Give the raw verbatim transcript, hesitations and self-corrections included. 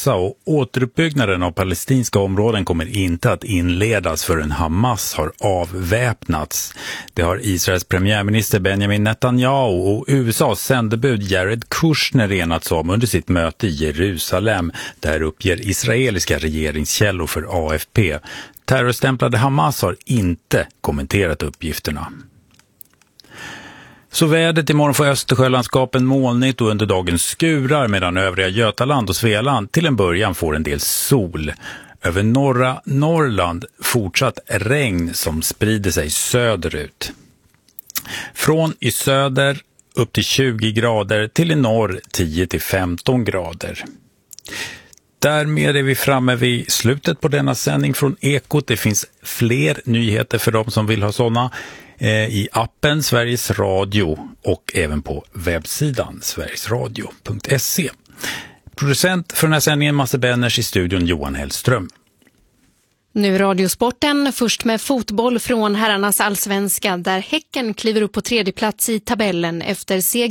Gaza och återuppbyggnaden av palestinska områden kommer inte att inledas förrän Hamas har avväpnats. Det har Israels premiärminister Benjamin Netanyahu och U S A:s sändebud Jared Kushner enats om under sitt möte i Jerusalem. Där uppger israeliska regeringskällor för A F P. Terrorstämplade Hamas har inte kommenterat uppgifterna. Så vädret imorgon får Östersjölandskapen molnigt och under dagen skurar medan övriga Götaland och Svealand till en början får en del sol. Över norra Norrland fortsatt regn som sprider sig söderut. Från i söder upp till tjugo grader till i norr tio till femton grader. Därmed är vi framme vid slutet på denna sändning från Ekot. Det finns fler nyheter för de som vill ha sådana i appen Sveriges Radio och även på webbsidan sverigesradio punkt se. Producent för den här sändningen Masse Benners, i studion Johan Hellström. Nu Radiosporten, först med fotboll från herrarnas allsvenska där Häcken kliver upp på tredje plats i tabellen efter seger